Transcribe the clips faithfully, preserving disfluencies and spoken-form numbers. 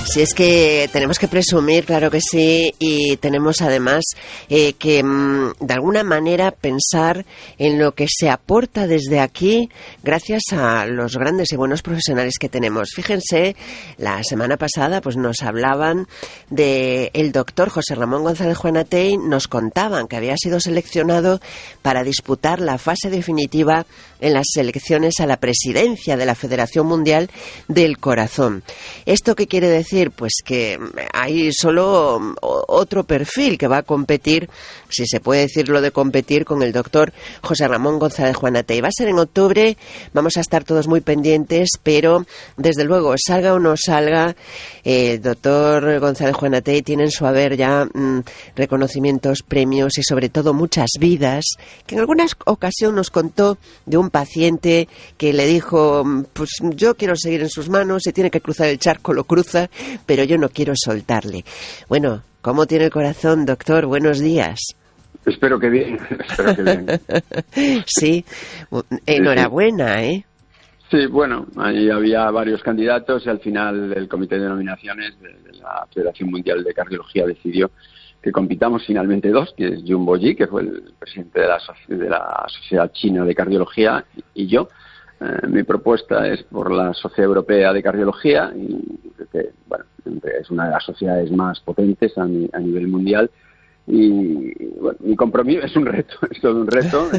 Si es que tenemos que presumir, claro que sí, y tenemos además eh, que mm, de alguna manera pensar en lo que se aporta desde aquí gracias a los grandes y buenos profesionales que tenemos. Fíjense, la semana pasada pues nos hablaban de el doctor José Ramón González Juanatey, nos contaban que había sido seleccionado para disputar la fase definitiva en las elecciones a la presidencia de la Federación Mundial del Corazón. ¿Esto qué quiere decir? Pues que hay solo otro perfil que va a competir, si se puede decir lo de competir, con el doctor José Ramón González Juanatey. Va a ser en octubre, vamos a estar todos muy pendientes, pero desde luego, salga o no salga, eh, el doctor González Juanatey tiene en su haber ya mmm, reconocimientos, premios y sobre todo muchas vidas, que en alguna ocasión nos contó de un paciente que le dijo, pues yo quiero seguir en sus manos, si tiene que cruzar el charco lo cruza, pero yo no quiero soltarle. Bueno, ¿cómo tiene el corazón, doctor? Buenos días. Espero que bien, espero que bien. Sí, enhorabuena, ¿eh? Sí, bueno, ahí había varios candidatos y al final el comité de nominaciones de, de la Federación Mundial de Cardiología decidió que compitamos finalmente dos, que es Jun Boyi, que fue el presidente de la, de la Sociedad China de Cardiología, y yo. Eh, mi propuesta es por la Sociedad Europea de Cardiología, y que bueno, es una de las sociedades más potentes a, mi, a nivel mundial. Y bueno, mi compromiso es un reto, es todo un reto,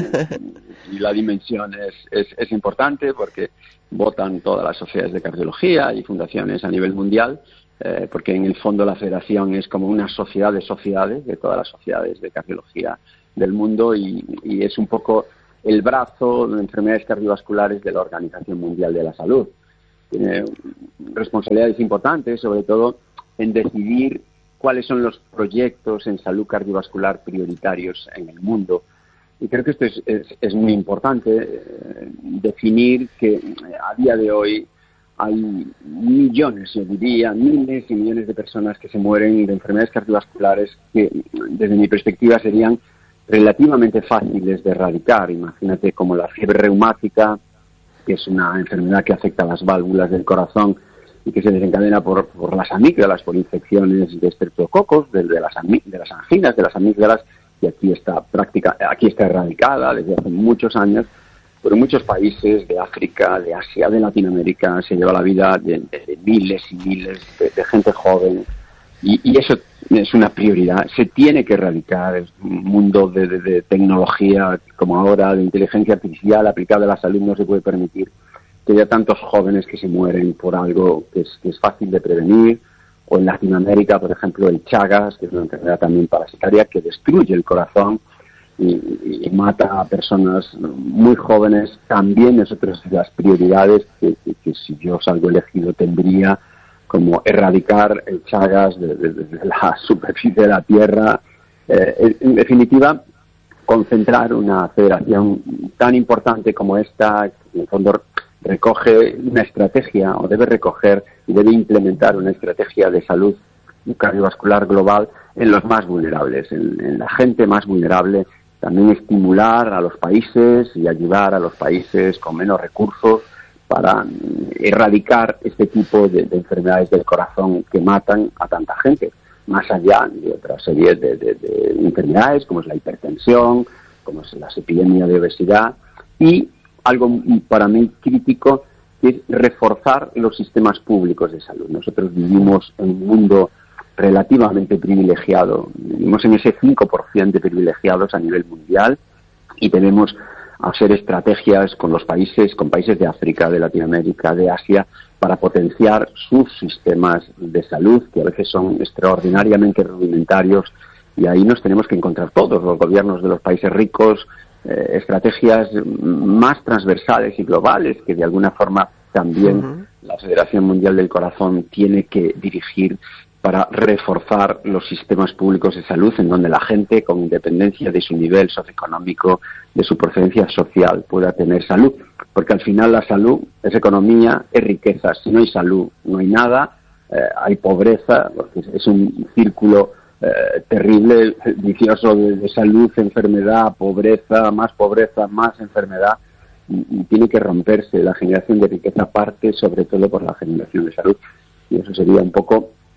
y, y la dimensión es, es, es importante porque votan todas las sociedades de cardiología y fundaciones a nivel mundial, eh, porque en el fondo la federación es como una sociedad de sociedades, de todas las sociedades de cardiología del mundo, y, y es un poco el brazo de enfermedades cardiovasculares de la Organización Mundial de la Salud. Tiene responsabilidades importantes, sobre todo en decidir cuáles son los proyectos en salud cardiovascular prioritarios en el mundo. Y creo que esto es, es, es muy importante, eh, definir que a día de hoy hay millones, yo diría, miles y millones de personas que se mueren de enfermedades cardiovasculares que, desde mi perspectiva, serían relativamente fáciles de erradicar. Imagínate como la fiebre reumática, que es una enfermedad que afecta a las válvulas del corazón y que se desencadena por, por las amígdalas, por infecciones de estreptococos, de, de, las, de las anginas, de las amígdalas, y aquí está práctica, aquí está erradicada desde hace muchos años, pero en muchos países de África, de Asia, de Latinoamérica se lleva la vida de, de, de miles y miles de, de gente joven. Y, y eso es una prioridad, se tiene que erradicar. Es un mundo de, de, de tecnología como ahora, de inteligencia artificial aplicada a la salud, no se puede permitir que haya tantos jóvenes que se mueren por algo que es, que es fácil de prevenir. O en Latinoamérica, por ejemplo, el Chagas, que es una enfermedad también parasitaria que destruye el corazón y, y mata a personas muy jóvenes. También es otra de las prioridades que, que, que si yo salgo elegido tendría, como erradicar el Chagas de, de, de la superficie de la Tierra. Eh, en definitiva, concentrar una federación tan importante como esta, que en el fondo recoge una estrategia, o debe recoger y debe implementar una estrategia de salud cardiovascular global en los más vulnerables, en, en la gente más vulnerable. También estimular a los países y ayudar a los países con menos recursos para erradicar este tipo de, de enfermedades del corazón que matan a tanta gente, más allá de otra serie de, de, de enfermedades como es la hipertensión, como es las epidemias de obesidad, y algo para mí crítico, que es reforzar los sistemas públicos de salud. Nosotros vivimos en un mundo relativamente privilegiado, vivimos en ese cinco por ciento de privilegiados a nivel mundial, y tenemos hacer estrategias con los países, con países de África, de Latinoamérica, de Asia, para potenciar sus sistemas de salud, que a veces son extraordinariamente rudimentarios, y ahí nos tenemos que encontrar todos, los gobiernos de los países ricos, eh, estrategias más transversales y globales, que de alguna forma también uh-huh. la Federación Mundial del Corazón tiene que dirigir para reforzar los sistemas públicos de salud, en donde la gente, con independencia de su nivel socioeconómico, de su procedencia social, pueda tener salud. Porque al final la salud es economía, es riqueza. Si no hay salud, no hay nada, eh, hay pobreza, porque es un círculo eh, terrible, vicioso de, de salud, enfermedad, pobreza, más pobreza, más enfermedad, y, y tiene que romperse. La generación de riqueza parte sobre todo por la generación de salud. Y eso sería un poco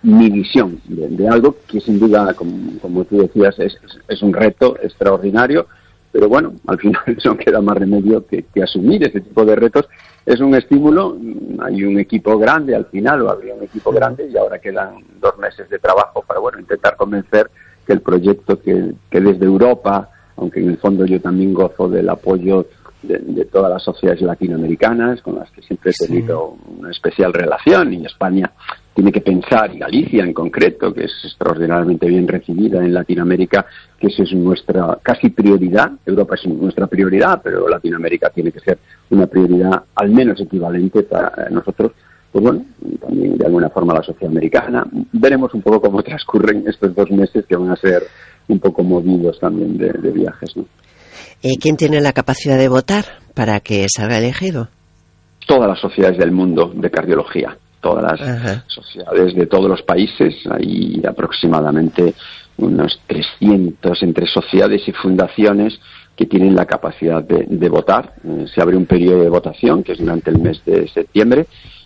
mi visión de, de algo que sin duda, como, como tú decías, es, es un reto extraordinario, pero bueno, al final no queda más remedio que, que asumir ese tipo de retos. Es un estímulo, hay un equipo grande al final, o habría un equipo grande, y ahora quedan dos meses de trabajo para, bueno, intentar convencer que el proyecto que, que desde Europa, aunque en el fondo yo también gozo del apoyo de, de todas las sociedades latinoamericanas, con las que siempre he tenido sí. una especial relación, y España tiene que pensar, y Galicia en concreto, que es extraordinariamente bien recibida en Latinoamérica, que eso es nuestra casi prioridad. Europa es nuestra prioridad, pero Latinoamérica tiene que ser una prioridad al menos equivalente para nosotros. Pues bueno, también de alguna forma la sociedad americana. Veremos un poco cómo transcurren estos dos meses, que van a ser un poco movidos también de, de viajes, ¿no? ¿Y quién tiene la capacidad de votar para que salga elegido? Todas las sociedades del mundo de cardiología. Todas las Ajá. sociedades de todos los países, hay aproximadamente unos trescientos entre sociedades y fundaciones que tienen la capacidad de, de votar. Eh, se abre un periodo de votación que es durante el mes de septiembre,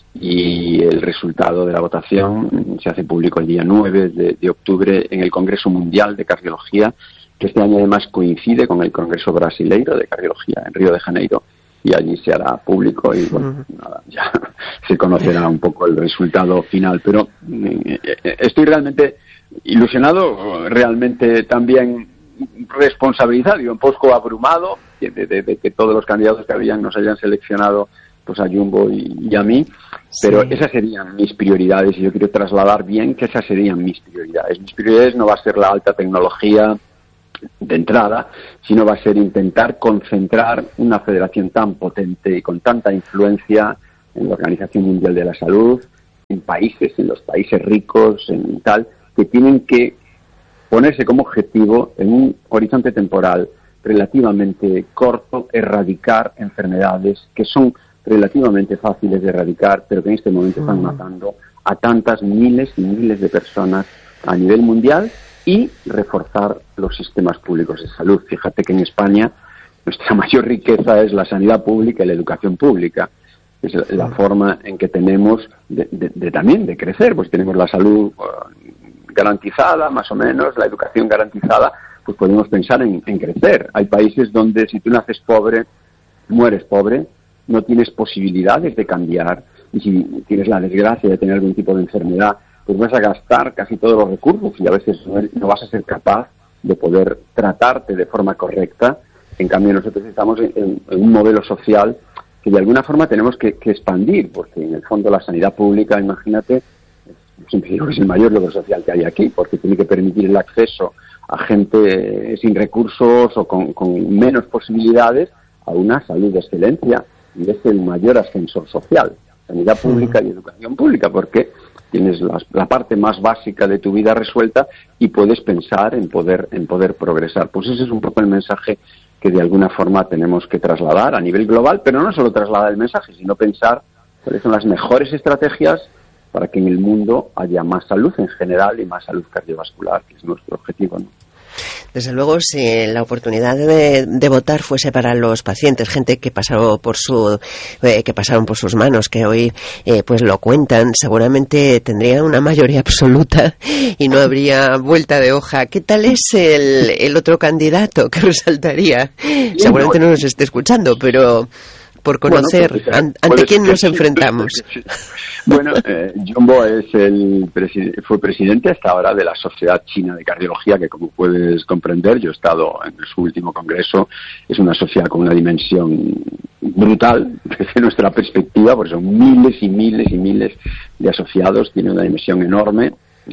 y el resultado de la votación se hace público el día nueve de, de octubre en el Congreso Mundial de Cardiología, que este año además coincide con el Congreso Brasileiro de Cardiología en Río de Janeiro, y allí se hará público y bueno, uh-huh. nada, ya se conocerá un poco el resultado final. Pero eh, estoy realmente ilusionado, realmente también responsabilizado y un poco abrumado de, de, de que todos los candidatos que habían nos hayan seleccionado pues a Jumbo y, y a mí, pero sí. esas serían mis prioridades, y yo quiero trasladar bien que esas serían mis prioridades. Mis prioridades no va a ser la alta tecnología de entrada, sino va a ser intentar concentrar una federación tan potente y con tanta influencia en la Organización Mundial de la Salud, en países, en los países ricos, en tal, que tienen que ponerse como objetivo en un horizonte temporal relativamente corto, erradicar enfermedades que son relativamente fáciles de erradicar, pero que en este momento están matando a tantas miles y miles de personas a nivel mundial, y reforzar los sistemas públicos de salud. Fíjate que en España nuestra mayor riqueza es la sanidad pública y la educación pública. Es la, la forma en que tenemos de, de, de también de crecer, pues tenemos la salud uh, garantizada, más o menos, la educación garantizada, pues podemos pensar en, en crecer. Hay países donde si tú naces pobre, mueres pobre, no tienes posibilidades de cambiar, y si tienes la desgracia de tener algún tipo de enfermedad, pues vas a gastar casi todos los recursos y a veces no vas a ser capaz de poder tratarte de forma correcta. En cambio, nosotros estamos en, en un modelo social que de alguna forma tenemos que, que expandir, porque en el fondo la sanidad pública, imagínate, siempre digo que es el mayor logro social que hay aquí, porque tiene que permitir el acceso a gente sin recursos o con, con menos posibilidades a una salud de excelencia, y es el mayor ascensor social, sanidad pública y educación pública, porque tienes la, la parte más básica de tu vida resuelta y puedes pensar en poder en poder progresar. Pues ese es un poco el mensaje que de alguna forma tenemos que trasladar a nivel global, pero no solo trasladar el mensaje, sino pensar cuáles son las mejores estrategias para que en el mundo haya más salud en general y más salud cardiovascular, que es nuestro objetivo, ¿no? Desde luego, si la oportunidad de, de votar fuese para los pacientes, gente que pasaron por su, eh, que pasaron por sus manos, que hoy eh, pues lo cuentan, seguramente tendría una mayoría absoluta y no habría vuelta de hoja. ¿Qué tal es el, el otro candidato que resaltaría? Bien, seguramente no nos esté escuchando, pero por conocer bueno, pues, an, ante quién nos enfrentamos. Bueno, eh, Jumbo es el presi- fue presidente hasta ahora de la Sociedad China de Cardiología, que como puedes comprender, yo he estado en su último congreso. Es una sociedad con una dimensión brutal desde nuestra perspectiva, porque son miles y miles y miles de asociados, tiene una dimensión enorme.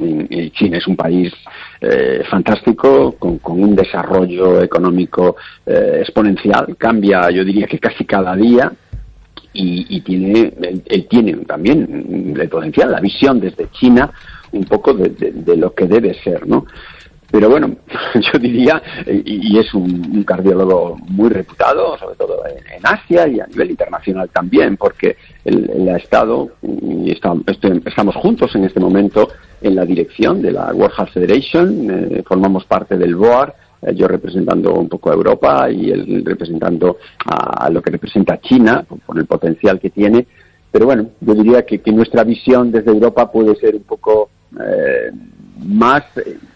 Y China es un país eh, fantástico, con, con un desarrollo económico eh, exponencial, cambia yo diría que casi cada día, y, y tiene él, él tiene también el potencial, la visión desde China un poco de, de, de lo que debe ser, ¿no? Pero bueno, yo diría, y, y es un, un cardiólogo muy reputado, sobre todo en, en Asia y a nivel internacional también, porque él, él ha estado, y está, este, estamos juntos en este momento en la dirección de la World Heart Federation, eh, formamos parte del board, eh, yo representando un poco a Europa y él representando a, a lo que representa China, con el potencial que tiene. Pero bueno, yo diría que, que nuestra visión desde Europa puede ser un poco eh, más,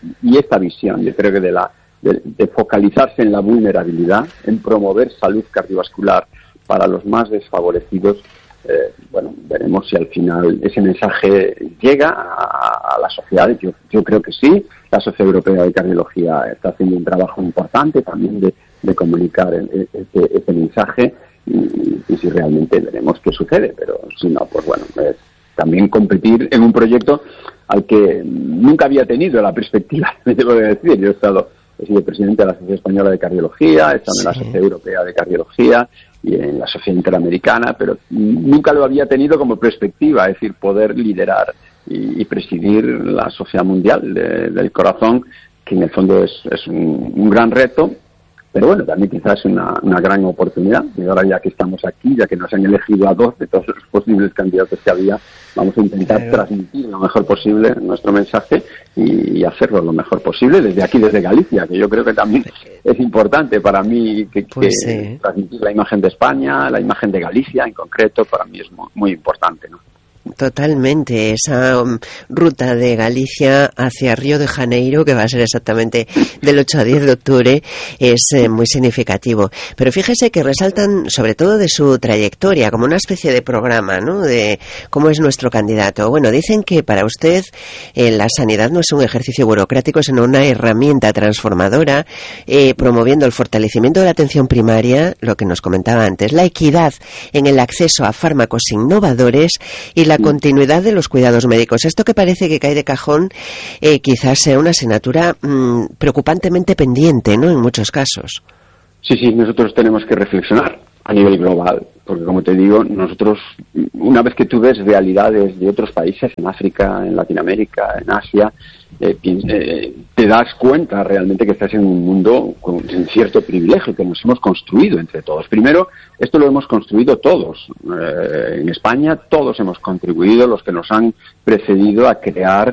y esta visión, yo creo que de la de, de focalizarse en la vulnerabilidad, en promover salud cardiovascular para los más desfavorecidos, eh, bueno, veremos si al final ese mensaje llega a, a la sociedad. Yo, yo creo que sí. La Sociedad Europea de Cardiología está haciendo un trabajo importante también de, de comunicar este, este mensaje y, y si realmente veremos qué sucede, pero si no, pues bueno, es también competir en un proyecto al que nunca había tenido la perspectiva, me debo de decir. Yo he estado, he sido presidente de la Sociedad Española de Cardiología, he estado sí. en la Sociedad Europea de Cardiología y en la Sociedad Interamericana, pero nunca lo había tenido como perspectiva, es decir, poder liderar y, y presidir la Sociedad Mundial de, del Corazón, que en el fondo es, es un, un gran reto. Pero bueno, también quizás una, una gran oportunidad. Y ahora ya que estamos aquí, ya que nos han elegido a dos de todos los posibles candidatos que había, vamos a intentar claro. transmitir lo mejor posible nuestro mensaje y, y hacerlo lo mejor posible desde aquí, desde Galicia, que yo creo que también es importante para mí que, pues que sí. transmitir la imagen de España, la imagen de Galicia en concreto, para mí es muy, muy importante, ¿no? Totalmente, esa um, ruta de Galicia hacia Río de Janeiro, que va a ser exactamente del ocho a diez de octubre, es eh, muy significativo. Pero fíjese que resaltan sobre todo de su trayectoria, como una especie de programa, ¿no?, de cómo es nuestro candidato. Bueno, dicen que para usted eh, la sanidad no es un ejercicio burocrático, sino una herramienta transformadora, eh, promoviendo el fortalecimiento de la atención primaria, lo que nos comentaba antes, la equidad en el acceso a fármacos innovadores y la continuidad de los cuidados médicos. Esto que parece que cae de cajón, eh, quizás sea una asignatura mmm, preocupantemente pendiente, ¿no?, en muchos casos. Sí, sí, nosotros tenemos que reflexionar a nivel global, porque como te digo, nosotros, una vez que tú ves realidades de otros países, en África, en Latinoamérica, en Asia, eh, eh, te das cuenta realmente que estás en un mundo con cierto privilegio que nos hemos construido entre todos. Primero, esto lo hemos construido todos. Eh, en España todos hemos contribuido, los que nos han precedido, a crear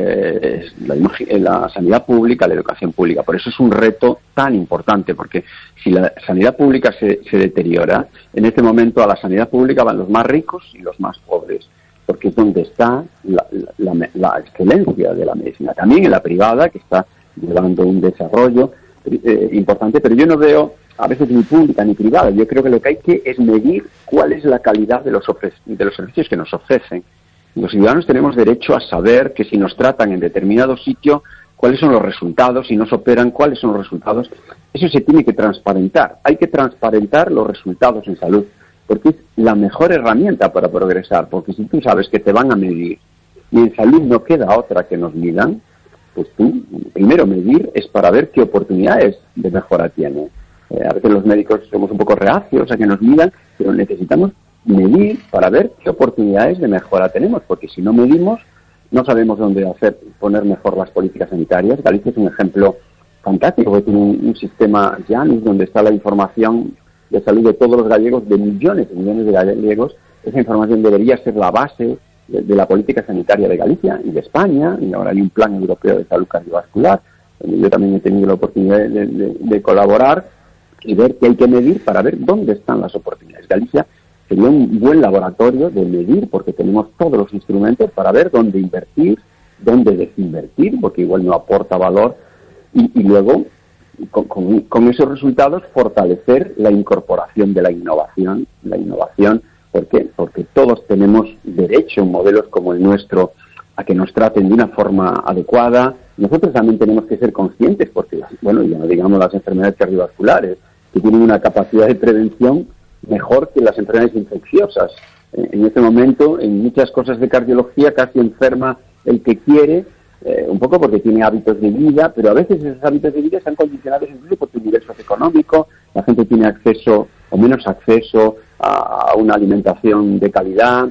eh, la, la sanidad pública, la educación pública. Por eso es un reto tan importante, porque si la sanidad pública se, se deteriora, en este momento a la sanidad pública van los más ricos y los más pobres, porque es donde está la, la, la, la excelencia de la medicina. También en la privada, que está llevando un desarrollo eh, importante, pero yo no veo a veces ni pública ni privada. Yo creo que lo que hay que es medir cuál es la calidad de los, ofre- de los servicios que nos ofrecen. Los ciudadanos tenemos derecho a saber que si nos tratan en determinado sitio, cuáles son los resultados, si nos operan, cuáles son los resultados. Eso se tiene que transparentar. Hay que transparentar los resultados en salud, porque es la mejor herramienta para progresar, porque si tú sabes que te van a medir y en salud no queda otra que nos midan, pues tú, primero medir es para ver qué oportunidades de mejora tiene. Eh, a veces los médicos somos un poco reacios a que nos midan, pero necesitamos medir para ver qué oportunidades de mejora tenemos, porque si no medimos, no sabemos dónde hacer, poner mejor las políticas sanitarias. Galicia es un ejemplo fantástico, porque tiene un, un sistema Janus donde está la información de salud de todos los gallegos, de millones y millones de gallegos. Esa información debería ser la base de, de la política sanitaria de Galicia y de España, y ahora hay un plan europeo de salud cardiovascular, donde yo también he tenido la oportunidad de, de, de colaborar y ver qué hay que medir para ver dónde están las oportunidades. Galicia sería un buen laboratorio de medir, porque tenemos todos los instrumentos para ver dónde invertir, dónde desinvertir, porque igual no aporta valor, y, y luego Con, con, con esos resultados fortalecer la incorporación de la innovación. La innovación, ¿por qué? Porque todos tenemos derecho en modelos como el nuestro a que nos traten de una forma adecuada. Nosotros también tenemos que ser conscientes, porque, bueno, ya no digamos las enfermedades cardiovasculares, que tienen una capacidad de prevención mejor que las enfermedades infecciosas. En este momento, en muchas cosas de cardiología, casi enferma el que quiere, Eh, un poco porque tiene hábitos de vida, pero a veces esos hábitos de vida están condicionados incluso por tu nivel socioeconómico. La gente tiene acceso o menos acceso a, a una alimentación de calidad,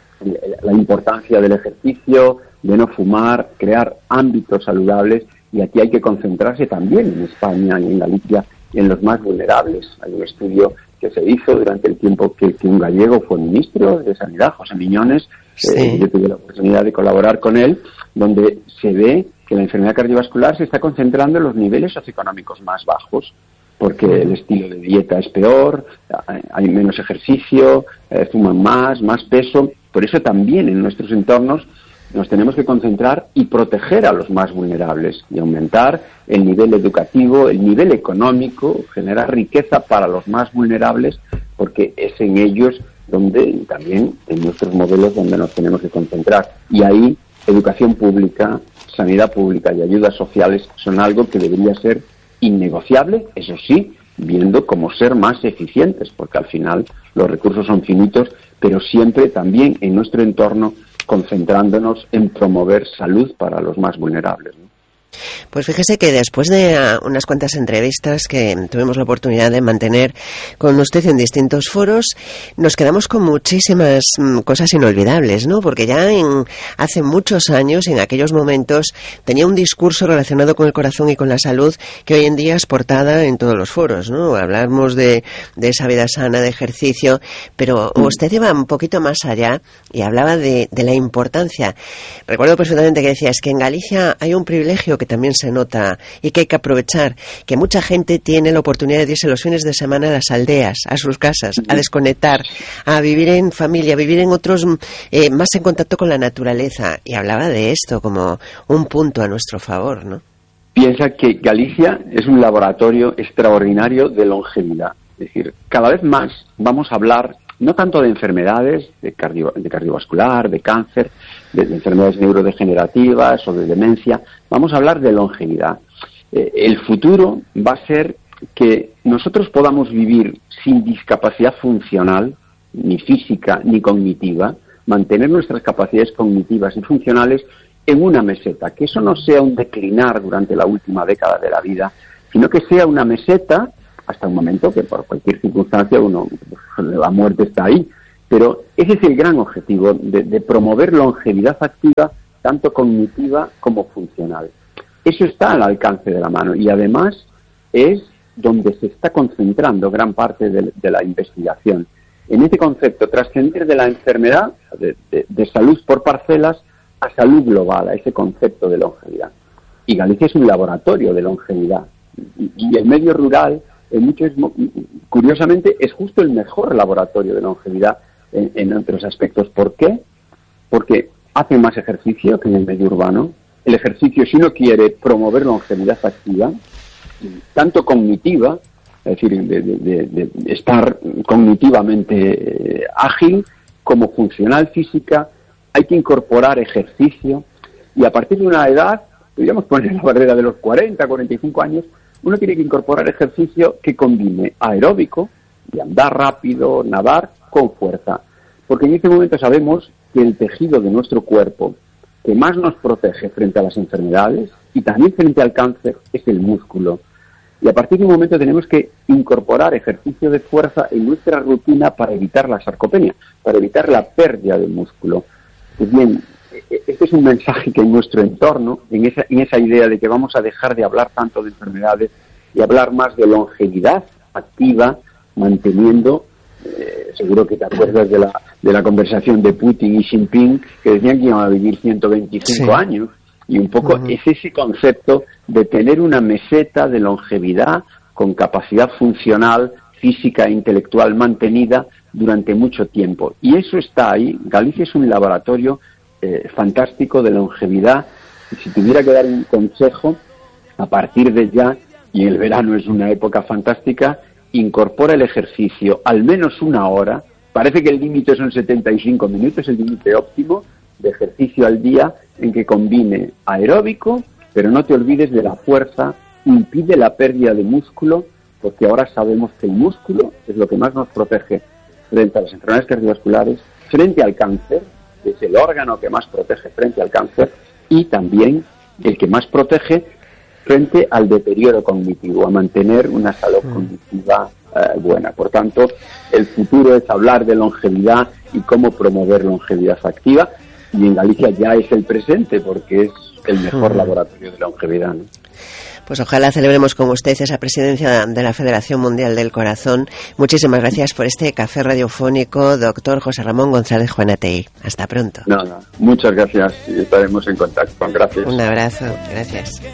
la importancia del ejercicio, de no fumar, crear ámbitos saludables, y aquí hay que concentrarse también en España y en Galicia en los más vulnerables. Hay un estudio que se hizo durante el tiempo que, que un gallego fue ministro de Sanidad, José Miñones. Sí. Eh, yo tuve la oportunidad de colaborar con él, donde se ve que la enfermedad cardiovascular se está concentrando en los niveles socioeconómicos más bajos, porque el estilo de dieta es peor, hay menos ejercicio, eh, fuman más, más peso. Por eso también en nuestros entornos nos tenemos que concentrar y proteger a los más vulnerables y aumentar el nivel educativo, el nivel económico, generar riqueza para los más vulnerables, porque es en ellos donde también en nuestros modelos donde nos tenemos que concentrar. Y ahí educación pública, sanidad pública y ayudas sociales son algo que debería ser innegociable, eso sí, viendo cómo ser más eficientes, porque al final los recursos son finitos, pero siempre también en nuestro entorno concentrándonos en promover salud para los más vulnerables, ¿no? Pues fíjese que después de uh, unas cuantas entrevistas que tuvimos la oportunidad de mantener con usted en distintos foros, nos quedamos con muchísimas mm, cosas inolvidables, ¿no? Porque ya en hace muchos años, en aquellos momentos, tenía un discurso relacionado con el corazón y con la salud que hoy en día es portada en todos los foros, ¿no? Hablamos de, de esa vida sana, de ejercicio, pero usted iba un poquito más allá y hablaba de, de la importancia. Recuerdo perfectamente que decía, es que en Galicia hay un privilegio que también se nota y que hay que aprovechar, que mucha gente tiene la oportunidad de irse los fines de semana a las aldeas, a sus casas, a desconectar, a vivir en familia, a vivir en otros, eh, más en contacto con la naturaleza. Y hablaba de esto como un punto a nuestro favor, ¿no? Piensa que Galicia es un laboratorio extraordinario de longevidad. Es decir, cada vez más vamos a hablar no tanto de enfermedades, de, cardio, de cardiovascular, de cáncer, de, de enfermedades neurodegenerativas o de demencia, vamos a hablar de longevidad. Eh, el futuro va a ser que nosotros podamos vivir sin discapacidad funcional, ni física ni cognitiva, mantener nuestras capacidades cognitivas y funcionales en una meseta, que eso no sea un declinar durante la última década de la vida, sino que sea una meseta hasta un momento que por cualquier circunstancia uno, la muerte está ahí, pero ese es el gran objetivo de, de promover longevidad activa, tanto cognitiva como funcional. Eso está al alcance de la mano y además es donde se está concentrando gran parte de, de la investigación. En este concepto, trascender de la enfermedad, de, de, de salud por parcelas, a salud global, a ese concepto de longevidad. Y Galicia es un laboratorio de longevidad. Y, y el medio rural, en muchos, curiosamente, es justo el mejor laboratorio de longevidad en, en otros aspectos. ¿Por qué? Porque hacen más ejercicio que en el medio urbano. El ejercicio, si uno quiere promover longevidad activa, tanto cognitiva, es decir, de, de, de, de estar cognitivamente eh, ágil, como funcional física, hay que incorporar ejercicio, y a partir de una edad, podríamos poner la barrera de los cuarenta, cuarenta y cinco años, uno tiene que incorporar ejercicio que combine aeróbico, de andar rápido, nadar, con fuerza. Porque en este momento sabemos que el tejido de nuestro cuerpo que más nos protege frente a las enfermedades y también frente al cáncer es el músculo. Y a partir de un momento tenemos que incorporar ejercicio de fuerza en nuestra rutina para evitar la sarcopenia, para evitar la pérdida del músculo. Pues bien, este es un mensaje que en nuestro entorno, en esa, en esa idea de que vamos a dejar de hablar tanto de enfermedades y hablar más de longevidad activa, manteniendo, eh, seguro que te acuerdas de la, de la conversación de Putin y Xi Jinping, que decían que iban a vivir ciento veinticinco sí. años, y un poco uh-huh. es ese concepto de tener una meseta de longevidad con capacidad funcional, física e intelectual mantenida durante mucho tiempo. Y eso está ahí. Galicia es un laboratorio eh, fantástico de longevidad. Y si tuviera que dar un consejo, a partir de ya, y el verano es una época fantástica, incorpora el ejercicio al menos una hora. Parece que el límite son setenta y cinco minutos, el límite óptimo de ejercicio al día, en que combine aeróbico, pero no te olvides de la fuerza, impide la pérdida de músculo, porque ahora sabemos que el músculo es lo que más nos protege frente a las enfermedades cardiovasculares, frente al cáncer, que es el órgano que más protege frente al cáncer, y también el que más protege frente al deterioro cognitivo, a mantener una salud mm. cognitiva eh, buena. Por tanto, el futuro es hablar de longevidad y cómo promover longevidad activa, y en Galicia ya es el presente, porque es el mejor mm. laboratorio de longevidad, ¿no? Pues ojalá celebremos con usted esa presidencia de la Federación Mundial del Corazón. Muchísimas gracias por este café radiofónico, doctor José Ramón González Juanatey. Hasta pronto. Nada, muchas gracias y estaremos en contacto. Gracias. Un abrazo, gracias.